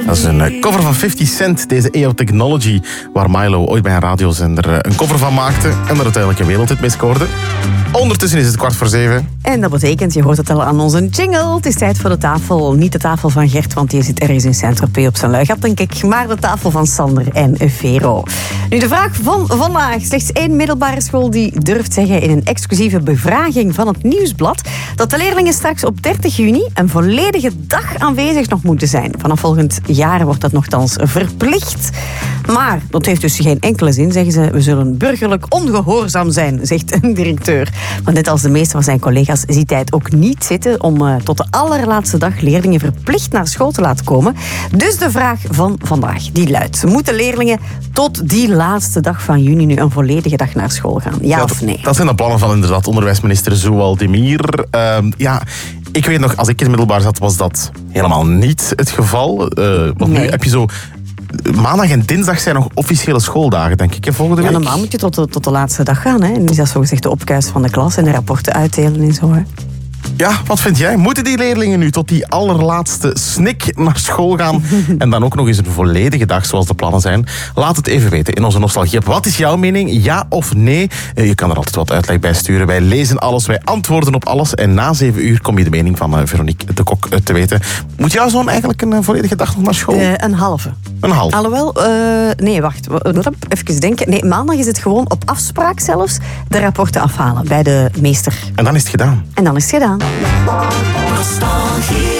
Dat is een cover van 50 Cent, deze EO Technology, waar Milo ooit bij een radiozender een cover van maakte en er uiteindelijk een wereldhit mee scoorde. Ondertussen is het 6:15. En dat betekent, je hoort het al aan onze jingle, het is tijd voor de tafel. Niet de tafel van Gert, want die zit ergens in Saint-Tropez op zijn luigat, denk ik, maar de tafel van Sander en Vero. Nu de vraag van vandaag. Slechts 1 middelbare school die durft zeggen in een exclusieve bevraging van het Nieuwsblad dat de leerlingen straks op 30 juni een volledige dag aanwezig nog moeten zijn. Vanaf volgend jaar wordt dat nogthans verplicht. Maar dat heeft dus geen enkele zin, zeggen ze. We zullen burgerlijk ongehoorzaam zijn, zegt een directeur. Maar net als de meeste van zijn collega's ziet hij het ook niet zitten om tot de allerlaatste dag leerlingen verplicht naar school te laten komen. Dus de vraag van vandaag, die luidt: moeten leerlingen tot die laatste dag van juni nu een volledige dag naar school gaan? Ja of nee? Dat zijn de plannen van inderdaad onderwijsminister Zoualdemir. Ik weet nog, als ik in het middelbaar zat, was dat helemaal niet het geval. Want nu heb je zo... Maandag en dinsdag zijn nog officiële schooldagen, denk ik, volgende week. Ja, normaal moet je tot de laatste dag gaan. Hè? En is dat zogezegd de opkuis van de klas en de rapporten uitdelen en zo. Hè? Ja, wat vind jij? Moeten die leerlingen nu tot die allerlaatste snik naar school gaan? En dan ook nog eens een volledige dag, zoals de plannen zijn? Laat het even weten in onze nostalgie. Wat is jouw mening? Ja of nee? Je kan er altijd wat uitleg bij sturen. Wij lezen alles, wij antwoorden op alles. En na 7 uur kom je de mening van Veronique de Kok te weten. Moet jouw zoon eigenlijk een volledige dag nog naar school? Een halve. Een half? Alhoewel, nee, wacht. Even denken. Nee, maandag is het gewoon op afspraak zelfs de rapporten afhalen bij de meester. En dan is het gedaan. En dan is het gedaan. Nostalgie.